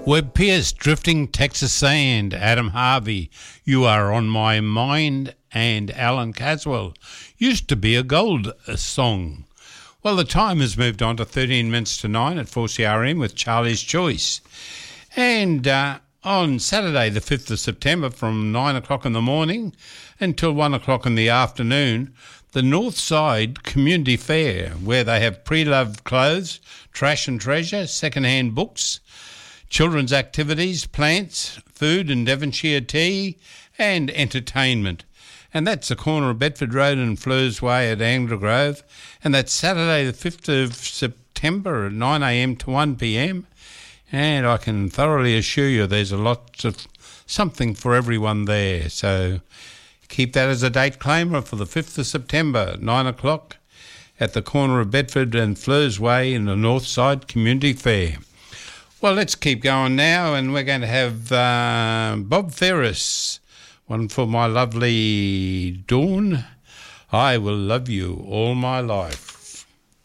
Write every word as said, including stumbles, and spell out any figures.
Webb Pierce, Drifting Texas Sand, Adam Harvey, You Are On My Mind, and Alan Caswell, Used to Be a Gold Song. Well, the time has moved on to thirteen minutes to nine at four C R M with Charlie's Choice. And uh, on Saturday the fifth of September from nine o'clock in the morning until one o'clock in the afternoon, the Northside Community Fair, where they have pre-loved clothes, trash and treasure, second-hand books, children's activities, plants, food and Devonshire tea, and entertainment. And that's the corner of Bedford Road and Fleurs Way at Angler Grove. And that's Saturday the fifth of September at nine a m to one p m. And I can thoroughly assure you there's a lot of something for everyone there. So keep that as a date claimer for the fifth of September at nine o'clock at the corner of Bedford and Fleurs Way in the Northside Community Fair. Well, let's keep going now, and we're going to have uh, Bob Ferris, one for my lovely Dawn. I will love you all my life.